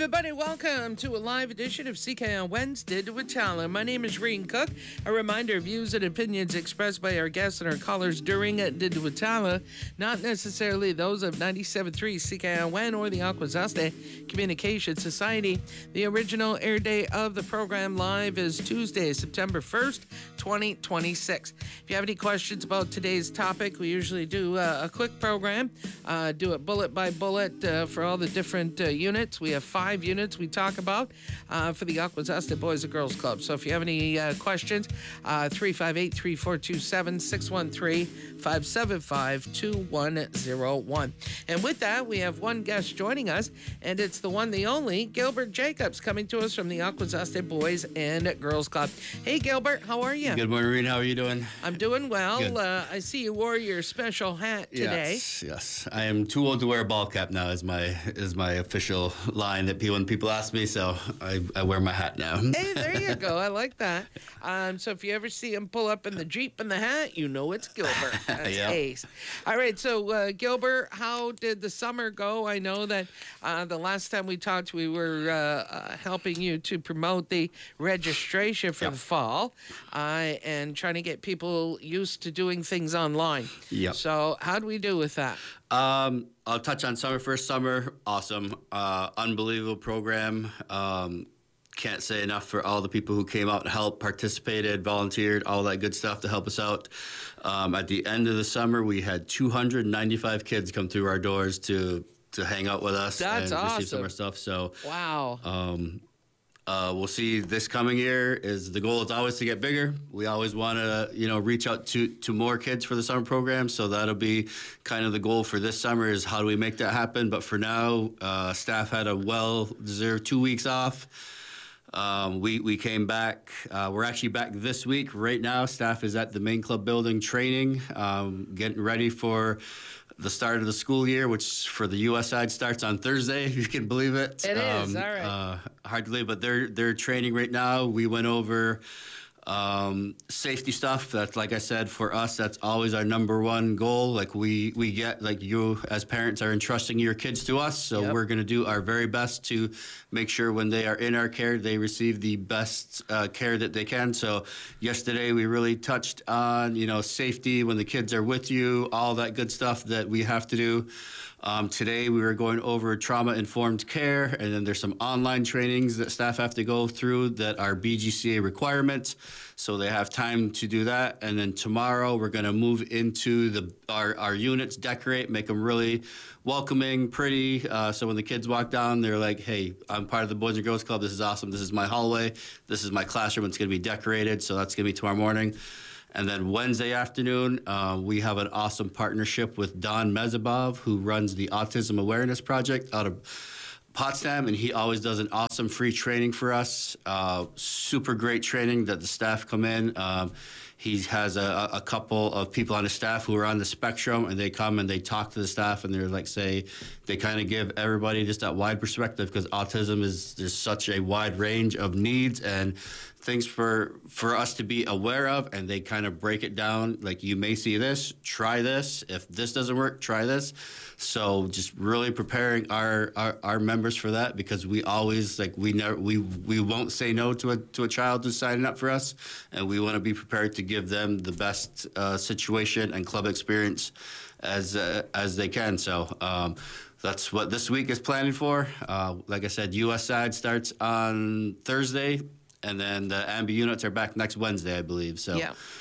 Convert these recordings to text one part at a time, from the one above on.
everybody. Welcome to a live edition of CK on Wednesday to Wachalla. My name is Reen Cook. A reminder, views and opinions expressed by our guests and our callers during Didwatala, not necessarily those of 97.3 CK on Wen or the Akwesasne Communication Society. The original air day of the program live is Tuesday, September 1st, 2026. If you have any questions about today's topic, we usually do a quick program, do it bullet by bullet for all the different units. We have 5 units we talk about for the Akwesasne Boys and Girls Club. So if you have any questions, 358-3427, 613-575-2101. And with that, we have one guest joining us, and it's the one, the only, Gilbert Jacobs, coming to us from the Akwesasne Boys and Girls Club. Hey, Gilbert, how are you? Good morning, Reen. How are you doing? I'm doing well. I see you wore your special hat today. Yes. I am too old to wear a ball cap now is my official line that when people ask me, so I wear my hat now. Hey, there you go. I like that. So if you ever see him pull up in the Jeep in the hat, you know it's Gilbert. That's Yep. ace. All right, so Gilbert, how did the summer go? I know that the last time we talked, we were helping you to promote the registration for the fall and trying to get people used to doing things online. Yep. So how do we do with that? I'll touch on summer first. Summer, awesome. Unbelievable program. Can't say enough for all the people who came out and helped, participated, volunteered, all that good stuff to help us out. At the end of the summer, we had 295 kids come through our doors to hang out with us. That's and awesome. receive some of our stuff. So Wow. we'll see this coming year. The goal is always to get bigger. We always want to, reach out to more kids for the summer program. So that'll be kind of the goal for this summer is how do we make that happen? But for now, staff had a well-deserved 2 weeks off. We came back. We're actually back this week. Right now, staff is at the main club building training, getting ready for the start of the school year, which for the U.S. side starts on Thursday, if you can believe it. It is, all right. Hard to believe, but they're training right now. We went over safety stuff. That's, like I said, for us, that's always our number one goal. Like we get, like you as parents are entrusting your kids to us, so we're going to do our very best to make sure when they are in our care, they receive the best care that they can. So yesterday we really touched on, safety when the kids are with you, all that good stuff that we have to do. Today we were going over trauma-informed care, and then there's some online trainings that staff have to go through that are BGCA requirements, so they have time to do that. And then tomorrow we're going to move into our units, decorate, make them really welcoming, pretty, so when the kids walk down, they're like, hey, I'm part of the Boys and Girls Club. This is awesome. This is my hallway. This is my classroom. It's going to be decorated, so that's going to be tomorrow morning. And then Wednesday afternoon, we have an awesome partnership with Don Mezabov, who runs the Autism Awareness Project out of Potsdam, and he always does an awesome free training for us. Super great training that the staff come in. He has a couple of people on his staff who are on the spectrum, and they come and they talk to the staff, and they're like, they kind of give everybody just that wide perspective, because autism there's such a wide range of needs and things for us to be aware of, and they kind of break it down. Like, you may see this, try this. If this doesn't work, try this. So just really preparing our members for that, because we always, like, we won't say no to a child who's signing up for us, and we want to be prepared to give them the best situation and club experience as they can. So that's what this week is planning for. Like I said, U.S. side starts on Thursday, and then the AMBI units are back next Wednesday, I believe. So,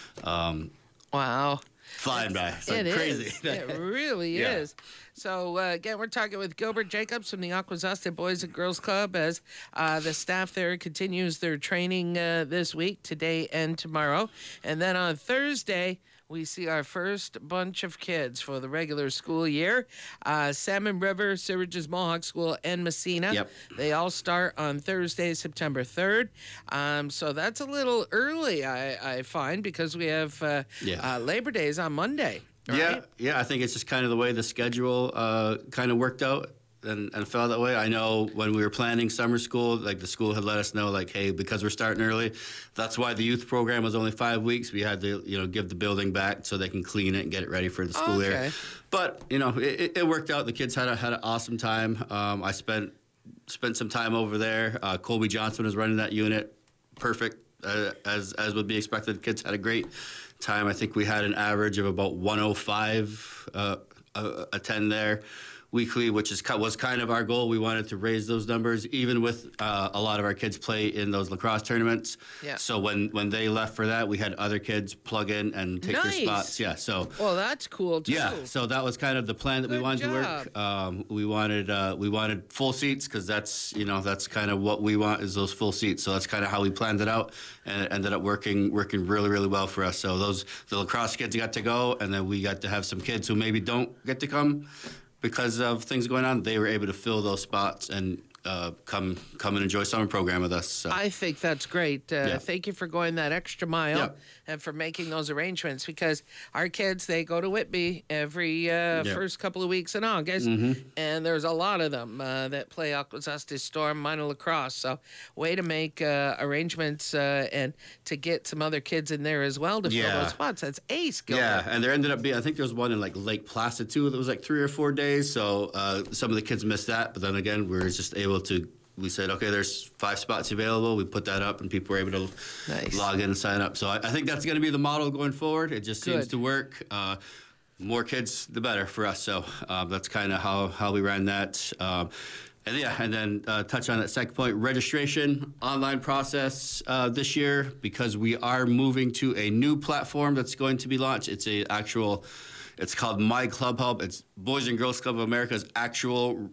wow. Flying by. It's like crazy. It really is. So, again, we're talking with Gilbert Jacobs from the Akwesasne Boys and Girls Club as the staff there continues their training this week, today and tomorrow. And then on Thursday, we see our first bunch of kids for the regular school year. Salmon River, Surridge's Mohawk School, and Messina. Yep. They all start on Thursday, September 3rd. So that's a little early, I find, because we have Labor Day is on Monday. Right? Yeah. I think it's just kind of the way the schedule kind of worked out. And felt that way. I know when we were planning summer school, like the school had let us know, like, hey, because we're starting early, that's why the youth program was only 5 weeks. We had to, give the building back so they can clean it and get it ready for the school year. But it worked out. The kids had an awesome time. I spent spent some time over there. Colby Johnson was running that unit. Perfect, as would be expected. Kids had a great time. I think we had an average of about 105 attend there weekly, which was kind of our goal. We wanted to raise those numbers, even with a lot of our kids play in those lacrosse tournaments. Yeah. So when they left for that, we had other kids plug in and take their spots. Yeah. So. Well, that's cool too. Yeah. So that was kind of the plan that we wanted to work. We wanted full seats because that's kind of what we want is those full seats. So that's kind of how we planned it out, and it ended up working really, really well for us. So the lacrosse kids got to go, and then we got to have some kids who maybe don't get to come because of things going on. They were able to fill those spots and come and enjoy summer program with us. So. I think that's great. Thank you for going that extra mile and for making those arrangements, because our kids, they go to Whitby every first couple of weeks in August, and there's a lot of them that play Akwesasne Storm minor lacrosse. So way to make arrangements and to get some other kids in there as well to fill those spots. That's ace. Gilbert. Yeah, and there ended up being, I think there was one in like Lake Placid too that was like 3 or 4 days. So some of the kids missed that, but then again, we were just able to, we said, okay, there's 5 spots available. We put that up and people were able to log in and sign up. So I think that's going to be the model going forward. It just seems to work. More kids, the better for us. So that's kind of how we ran that. And then touch on that second point, registration, online process this year, because we are moving to a new platform that's going to be launched. It's called My Club Hub. It's Boys and Girls Club of America's actual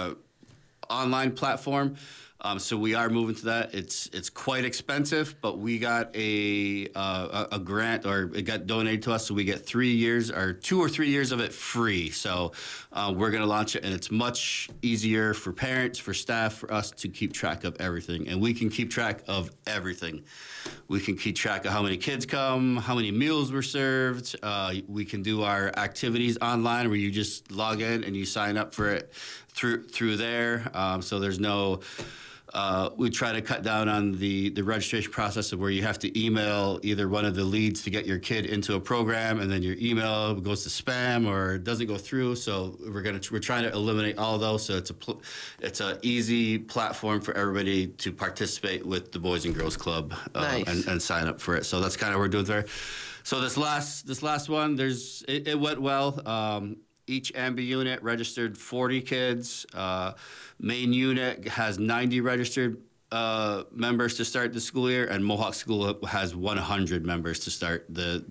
online platform. So we are moving to that. It's quite expensive, but we got a grant, or it got donated to us, so we get 3 years or 2 or 3 years of it free. So we're going to launch it, and it's much easier for parents, for staff, for us to keep track of everything. And we can keep track of everything. We can keep track of how many kids come, how many meals were served. We can do our activities online, where you just log in and you sign up for it through there. So there's no. We try to cut down on the registration process of where you have to email either one of the leads to get your kid into a program, and then your email goes to spam or doesn't go through. So we're trying to eliminate all of those. So it's a easy platform for everybody to participate with the Boys and Girls Club and sign up for it. So that's kind of what we're doing there. So this last one, it went well. Each AMBI unit registered 40 kids. Main unit has 90 registered members to start the school year, and Mohawk School has 100 members to start this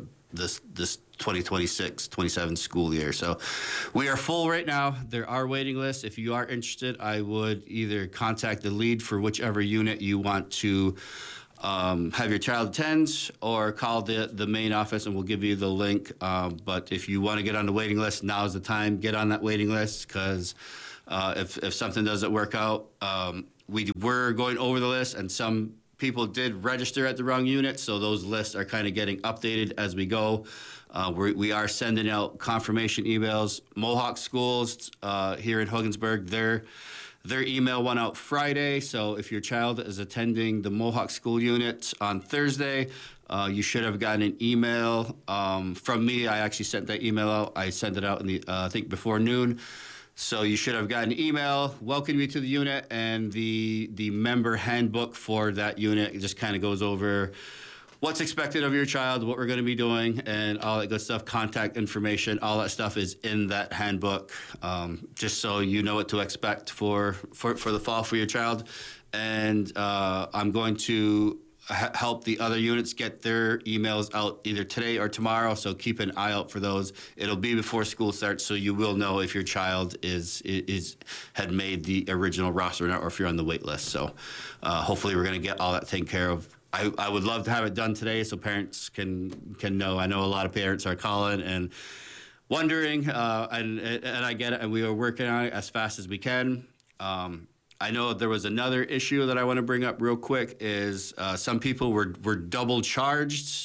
2026-27 school year. So we are full right now. There are waiting lists. If you are interested, I would either contact the lead for whichever unit you want to have your child attend, or call the main office and we'll give you the link. But if you want to get on the waiting list, now's the time. Get on that waiting list, because if something doesn't work out, we were going over the list, and some people did register at the wrong unit, so those lists are kind of getting updated as we go. We are sending out confirmation emails. Mohawk schools here in Hogansburg, their email went out Friday, so if your child is attending the Mohawk School unit on Thursday, you should have gotten an email from me. I actually sent that email out. I sent it out I think before noon. So you should have gotten an email welcoming you to the unit, and the member handbook for that unit. It just kind of goes over what's expected of your child, what we're going to be doing, and all that good stuff. Contact information, all that stuff is in that handbook, just so you know what to expect for the fall for your child. And I'm going to help the other units get their emails out either today or tomorrow, so keep an eye out for those. It'll be before school starts, so you will know if your child had made the original roster or not, or if you're on the wait list. So hopefully we're going to get all that taken care of. I would love to have it done today so parents can know. I know a lot of parents are calling and wondering, and I get it, and we are working on it as fast as we can. I know there was another issue that I want to bring up real quick, is some people were double charged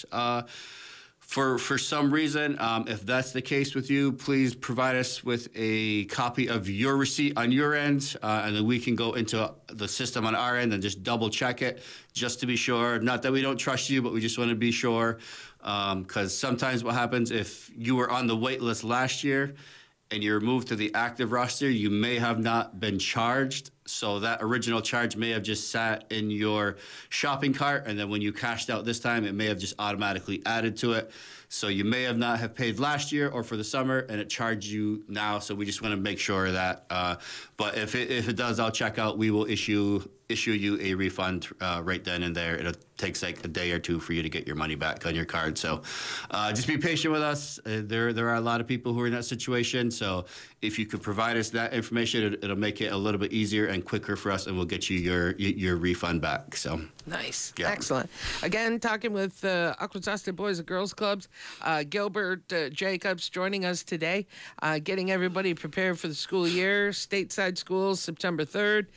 for some reason. If that's the case with you, please provide us with a copy of your receipt on your end, and then we can go into the system on our end and just double check it, just to be sure. Not that we don't trust you, but we just want to be sure, because sometimes what happens, if you were on the wait list last year and you're moved to the active roster, you may have not been charged. So that original charge may have just sat in your shopping cart, and then when you cashed out this time, it may have just automatically added to it. So you may have not have paid last year or for the summer, and it charged you now. So we just want to make sure that. But if it does, I'll check out. We will issue you a refund right then and there. It takes like a day or two for you to get your money back on your card. So just be patient with us. There are a lot of people who are in that situation. So if you could provide us that information, it'll make it a little bit easier and quicker for us, and we'll get you your refund back. So nice, yeah. Excellent. Again, talking with Akwesasne Boys and Girls Clubs, Gilbert Jacobs joining us today, getting everybody prepared for the school year. Stateside schools September 3rd,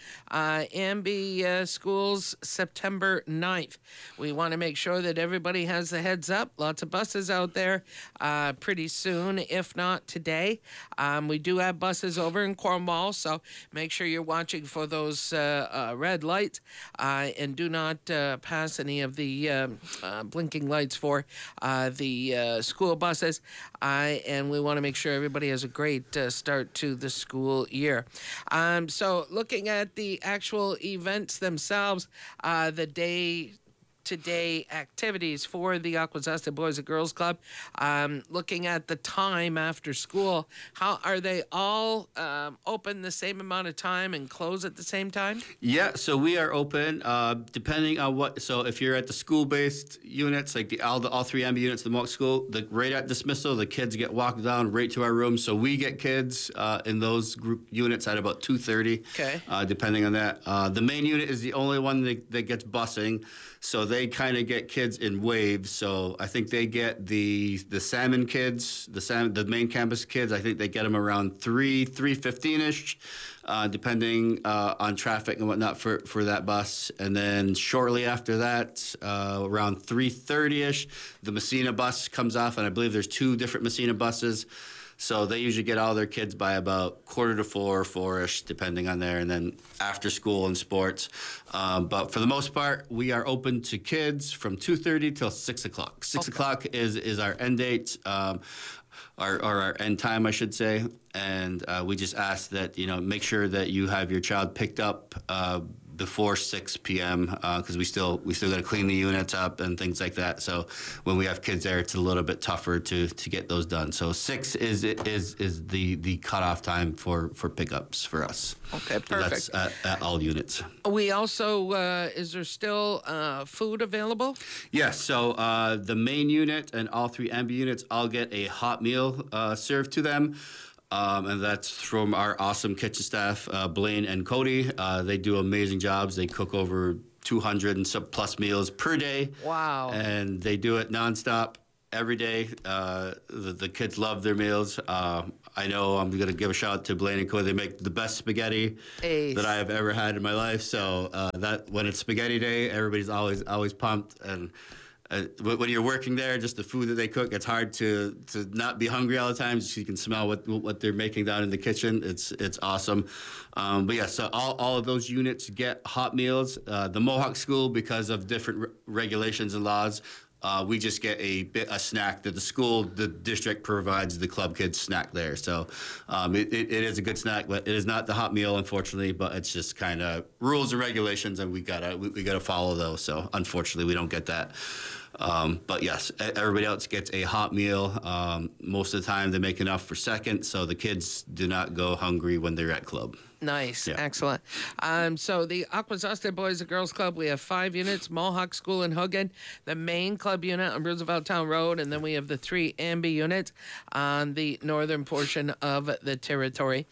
Amby schools September 9th. We want to make sure that everybody has the heads up. Lots of buses out there pretty soon, if not today. We do have buses over in Cornwall, so make sure you're watching for those red lights and do not pass any of the blinking lights for the school buses. And we want to make sure everybody has a great start to the school year. So looking at the actual events themselves, the day-to-day activities for the Akwesasne Boys and Girls Club, looking at the time after school, how are they all open the same amount of time and close at the same time? Yeah, so we are open depending on what. So if you're at the school-based units, like all three Amby units, the Mohawk School, right at dismissal, the kids get walked down right to our room. So we get kids in those group units at about 2:30. Okay. Depending on that, the main unit is the only one that gets busing. So they kind of get kids in waves. So I think they get the salmon kids, the main campus kids. I think they get them around 3:15ish, depending on traffic and whatnot for that bus. And then shortly after that, around 3:30ish, the Messina bus comes off, and I believe there's two different Messina buses. So they usually get all their kids by about 3:45, 4-ish, depending on there, and then after school and sports. But for the most part, we are open to kids from 2:30 till 6 o'clock. 6 o'clock is our end date, our end time, I should say. And we just ask that, make sure that you have your child picked up before 6 p.m. Because we still got to clean the units up and things like that. So when we have kids there, it's a little bit tougher to get those done. So 6 is the cutoff time for pickups for us. Okay, perfect. So that's at all units. We also, is there still food available? Yes. So the main unit and all three Amby units all get a hot meal served to them. And that's from our awesome kitchen staff, Blaine and Cody. They do amazing jobs. They cook over 200 and some plus meals per day. Wow. And they do it nonstop every day. The kids love their meals. I know I'm going to give a shout out to Blaine and Cody. They make the best spaghetti that I have ever had in my life. So that when it's spaghetti day, everybody's always pumped. And when you're working there, just the food that they cook, it's hard to not be hungry all the time. Just you can smell what they're making down in the kitchen. It's awesome. But yeah, so all of those units get hot meals. The Mohawk School, because of different regulations and laws, we just get a snack that the district provides the club kids snack there. So it is a good snack, but it is not the hot meal, unfortunately. But it's just kind of rules and regulations, and we gotta follow those. So unfortunately, we don't get that. But yes, everybody else gets a hot meal. Most of the time, they make enough for second, so the kids do not go hungry when they're at club. Nice. Yeah. Excellent. So the Akwesasne Boys and Girls Club, we have 5 units, Mohawk School in Huggan, the main club unit on Roosevelt Town Road, and then we have the 3 Amby units on the northern portion of the territory.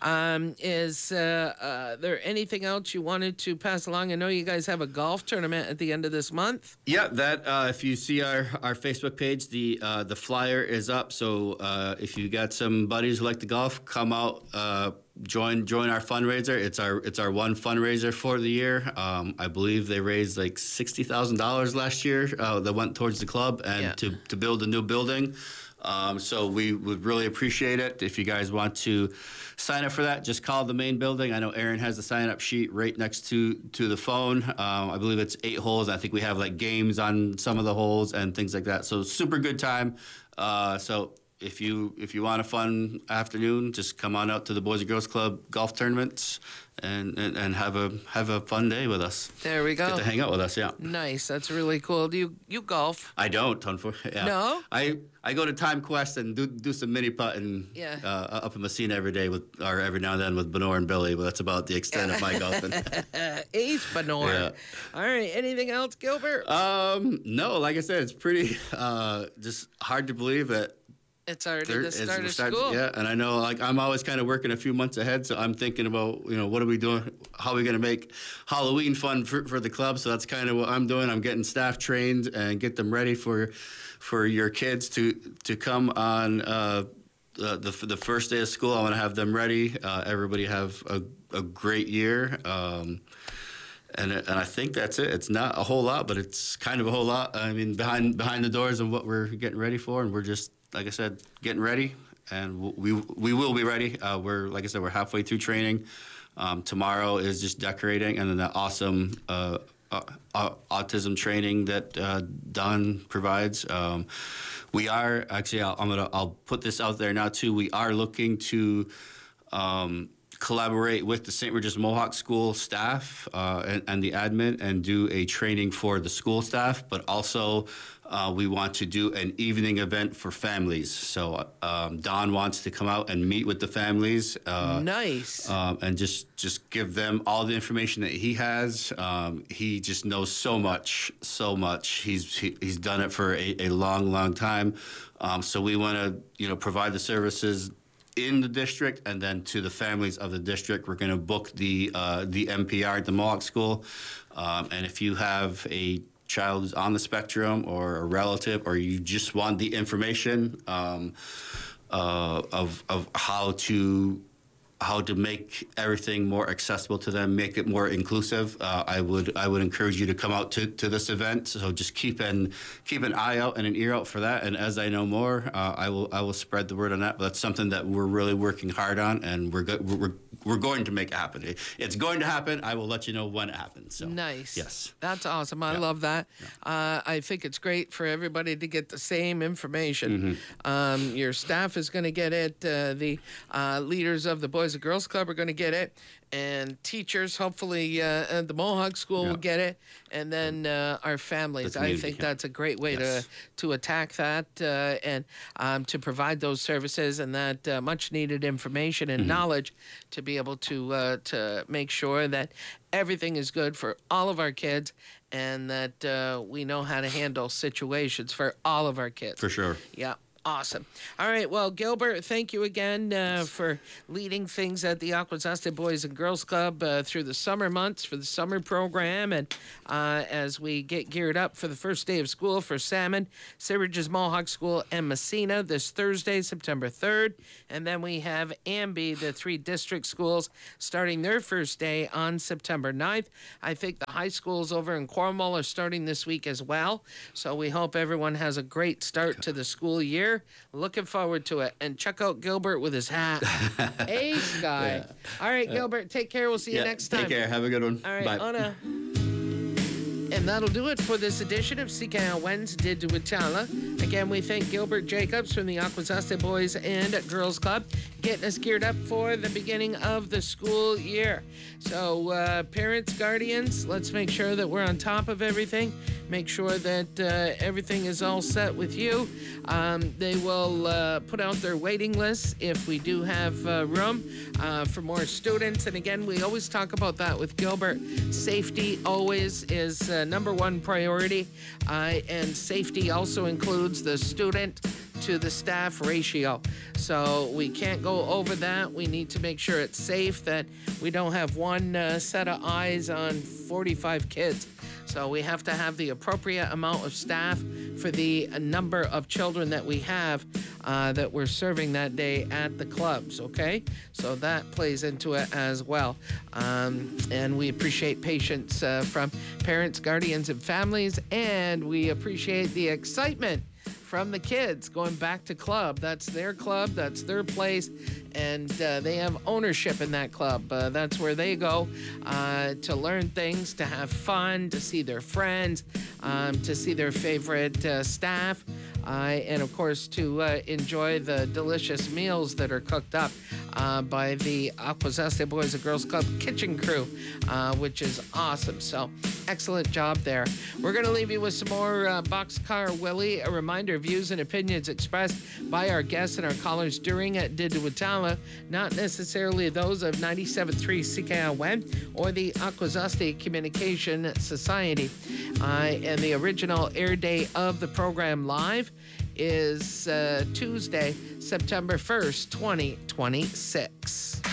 Is there anything else you wanted to pass along? I know you guys have a golf tournament at the end of this month. Yeah, that if you see our Facebook page, the flyer is up. So if you got some buddies who like to golf, come out. Join our fundraiser. It's our one fundraiser for the year. I believe they raised like $60,000 last year that went towards the club and to build a new building. So we would really appreciate it. If you guys want to sign up for that, just call the main building. I know Aaron has the sign-up sheet right next to the phone. I believe it's 8 holes. I think we have like games on some of the holes and things like that. So super good time. So if you want a fun afternoon, just come on out to the Boys and Girls Club golf tournaments and have a fun day with us. There we go. Get to hang out with us, yeah. Nice. That's really cool. Do you golf? I don't, unfortunately. Yeah. No? I go to Time Quest and do some mini putting up in Messina every now and then with Benor and Billy, but that's about the extent of my golfing. Ace Benor. Yeah. All right. Anything else, Gilbert? No, like I said, it's pretty just hard to believe that It's already the start of school. Yeah, and I know, like, I'm always kind of working a few months ahead, so I'm thinking about, what are we doing? How are we going to make Halloween fun for the club? So that's kind of what I'm doing. I'm getting staff trained and get them ready for your kids to come on the first day of school. I want to have them ready. Everybody have a great year. And I think that's it. It's not a whole lot, but it's kind of a whole lot. I mean, behind the doors of what we're getting ready for, and we're just, like I said, getting ready, and we will be ready. We're halfway through training. Tomorrow is just decorating, and then the awesome autism training that Don provides. We are actually. I'll put this out there now too. We are looking to collaborate with the St. Regis Mohawk School staff and the admin and do a training for the school staff, but also we want to do an evening event for families. So Don wants to come out and meet with the families. Nice. And just give them all the information that he has. He just knows so much. He's done it for a long time. So we want to provide the services in the district, and then to the families of the district. We're going to book the MPR at the Mohawk School. And if you have a child who's on the spectrum or a relative, or you just want the information of how to make everything more accessible to them, make it more inclusive, I would encourage you to come out to this event. So just keep an eye out and an ear out for that. And as I know more, I will spread the word on that. But that's something that we're really working hard on, and we're going to make it happen. It's going to happen. I will let you know when it happens. So, nice. Yes. That's awesome. I love that. Yeah. I think it's great for everybody to get the same information. Mm-hmm. Your staff is going to get it. The leaders of the Boys and Girls Club are going to get it. And teachers, hopefully, at the Mohawk School will get it. And then our families. I think that's a great way to attack that and to provide those services and that much-needed information and knowledge to be able to make sure that everything is good for all of our kids and that we know how to handle situations for all of our kids. For sure. Yeah. Awesome. All right. Well, Gilbert, thank you again for leading things at the Akwesasne Boys and Girls Club through the summer months for the summer program. And as we get geared up for the first day of school for Salmon, St. Regis Mohawk School, and Messina this Thursday, September 3rd. And then we have Amby, the 3 district schools, starting their first day on September 9th. I think the high schools over in Cornwall are starting this week as well. So we hope everyone has a great start to the school year. Looking forward to it. And check out Gilbert with his hat. Ace guy. Yeah. All right, Gilbert, take care. We'll see you next time. Take care. Have a good one. All right, bye. Anna. And that'll do it for this edition of CK on Wednesday to Wichala. Again, we thank Gilbert Jacobs from the Akwesasne Boys and Girls Club, getting us geared up for the beginning of the school year. So, parents, guardians, let's make sure that we're on top of everything. Make sure that everything is all set with you. They will put out their waiting lists if we do have room for more students. And again, we always talk about that with Gilbert. Safety always is number one priority. And safety also includes the student to the staff ratio. So we can't go over that. We need to make sure it's safe, that we don't have one set of eyes on 45 kids. So we have to have the appropriate amount of staff for the number of children that we have that we're serving that day at the clubs, okay? So that plays into it as well. And we appreciate patience from parents, guardians, and families, and we appreciate the excitement from the kids going back to club. That's their club, that's their place, and they have ownership in that club. That's where they go to learn things, to have fun, to see their friends, to see their favorite staff, and of course to enjoy the delicious meals that are cooked up by the Akwesasne Boys and Girls Club kitchen crew, which is awesome. So excellent job there. We're going to leave you with some more Boxcar Willie. A reminder, views and opinions expressed by our guests and our callers during Didwatala, not necessarily those of 97.3 CKON or the Akwesasne Communication Society. And the original air day of the program live is Tuesday, September 1st, 2026.